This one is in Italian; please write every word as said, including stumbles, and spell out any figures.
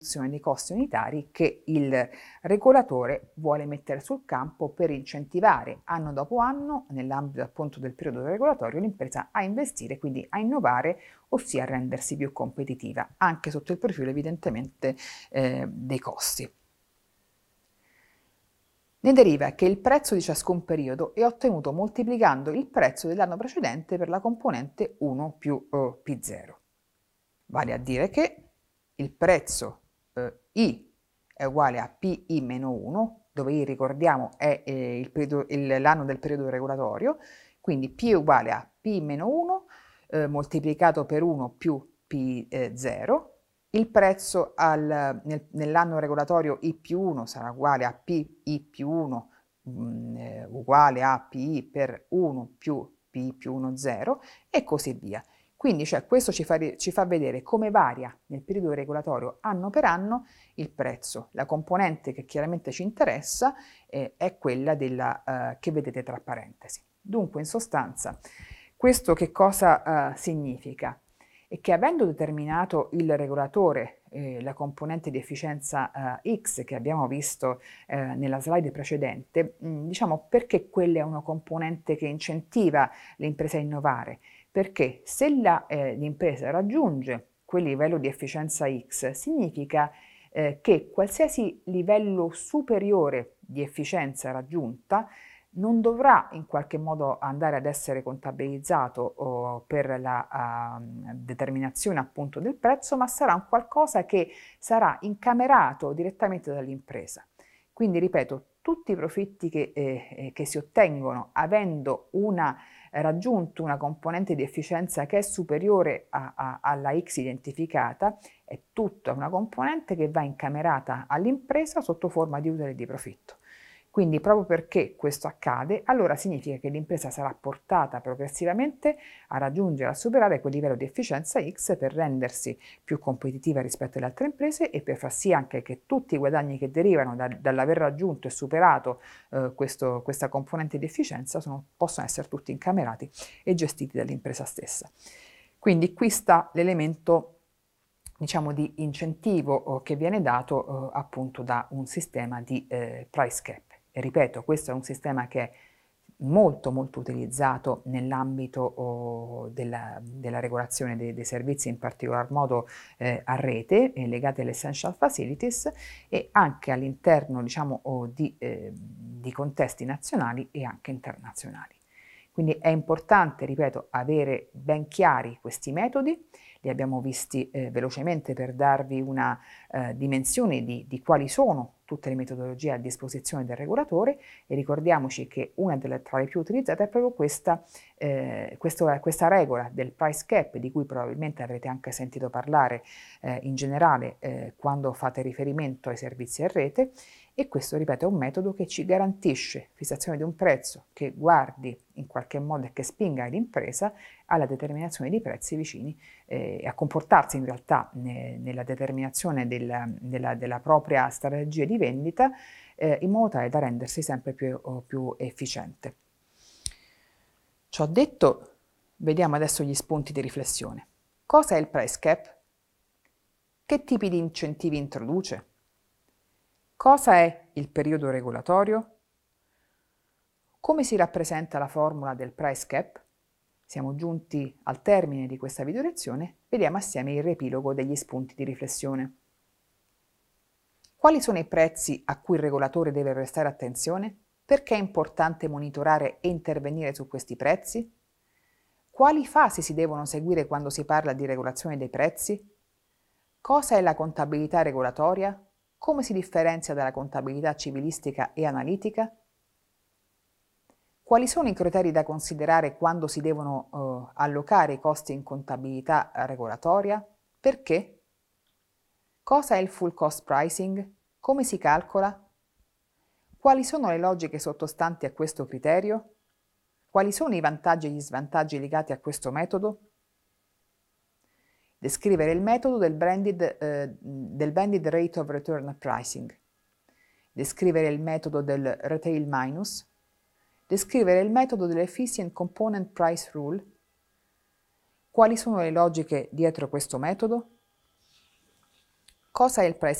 dei costi unitari che il regolatore vuole mettere sul campo per incentivare anno dopo anno, nell'ambito appunto del periodo regolatorio, l'impresa a investire, quindi a innovare, ossia a rendersi più competitiva, anche sotto il profilo evidentemente eh, dei costi. Ne deriva che il prezzo di ciascun periodo è ottenuto moltiplicando il prezzo dell'anno precedente per la componente uno più eh, P zero. Vale a dire che il prezzo eh, I è uguale a P I meno uno, dove I, ricordiamo, è eh, il periodo, il, l'anno del periodo regolatorio, quindi P è uguale a P meno uno eh, moltiplicato per uno più P zero. Il prezzo al, nel, nell'anno regolatorio I più uno sarà uguale a P I più uno mh, eh, uguale a P I per uno più P I più uno zero e così via. Quindi cioè, questo ci fa, ci fa vedere come varia nel periodo regolatorio anno per anno il prezzo. La componente che chiaramente ci interessa eh, è quella della, eh, che vedete tra parentesi. Dunque, in sostanza, questo che cosa eh, significa? È che avendo determinato il regolatore eh, la componente di efficienza eh, X che abbiamo visto eh, nella slide precedente, mh, diciamo perché quella è una componente che incentiva l'impresa a innovare? Perché se la, eh, l'impresa raggiunge quel livello di efficienza X, significa eh, che qualsiasi livello superiore di efficienza raggiunta non dovrà in qualche modo andare ad essere contabilizzato oh, per la uh, determinazione appunto del prezzo, ma sarà un qualcosa che sarà incamerato direttamente dall'impresa. Quindi, ripeto, tutti i profitti che, eh, che si ottengono avendo una raggiunto una componente di efficienza che è superiore a, a, alla X identificata, è tutta una componente che va incamerata all'impresa sotto forma di utile e di profitto. Quindi proprio perché questo accade, allora significa che l'impresa sarà portata progressivamente a raggiungere, a superare quel livello di efficienza X per rendersi più competitiva rispetto alle altre imprese e per far sì anche che tutti i guadagni che derivano da, dall'aver raggiunto e superato eh, questo, questa componente di efficienza sono, possono essere tutti incamerati e gestiti dall'impresa stessa. Quindi qui sta l'elemento, diciamo, di incentivo che viene dato eh, appunto da un sistema di eh, price cap. E ripeto, questo è un sistema che è molto molto utilizzato nell'ambito oh, della, della regolazione dei, dei servizi, in particolar modo eh, a rete, eh, legati alle essential facilities e anche all'interno, diciamo, oh, di, eh, di contesti nazionali e anche internazionali. Quindi è importante, ripeto, avere ben chiari questi metodi. Li abbiamo visti eh, velocemente per darvi una eh, dimensione di, di quali sono tutte le metodologie a disposizione del regolatore e ricordiamoci che una delle tra le più utilizzate è proprio questa, eh, questo, questa regola del price cap, di cui probabilmente avrete anche sentito parlare eh, in generale eh, quando fate riferimento ai servizi a rete, e questo, ripeto, è un metodo che ci garantisce fissazione di un prezzo che guardi in qualche modo e che spinga l'impresa alla determinazione di prezzi vicini eh, a comportarsi in realtà ne, nella determinazione della, della, della propria strategia di vendita eh, in modo tale da rendersi sempre più, più efficiente. Ciò detto, vediamo adesso gli spunti di riflessione. Cosa è il price cap? Che tipi di incentivi introduce? Cosa è il periodo regolatorio? Come si rappresenta la formula del price cap? Siamo giunti al termine di questa video lezione, vediamo assieme il riepilogo degli spunti di riflessione. Quali sono i prezzi a cui il regolatore deve prestare attenzione? Perché è importante monitorare e intervenire su questi prezzi? Quali fasi si devono seguire quando si parla di regolazione dei prezzi? Cosa è la contabilità regolatoria? Come si differenzia dalla contabilità civilistica e analitica? Quali sono i criteri da considerare quando si devono eh, allocare i costi in contabilità regolatoria? Perché? Cosa è il full cost pricing? Come si calcola? Quali sono le logiche sottostanti a questo criterio? Quali sono i vantaggi e gli svantaggi legati a questo metodo? Descrivere il metodo del blended, eh, del blended rate of return pricing. Descrivere il metodo del retail minus. Descrivere il metodo dell'efficient component price rule. Quali sono le logiche dietro questo metodo? Cosa è il price